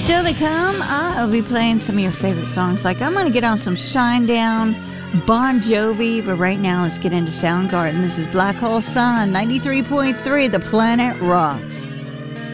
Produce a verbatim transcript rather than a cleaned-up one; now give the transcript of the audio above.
Still to come, I'll be playing some of your favorite songs. Like, I'm going to get on some Shinedown, Bon Jovi, but right now let's get into Soundgarden. This is Black Hole Sun, ninety-three point three, The Planet Rocks.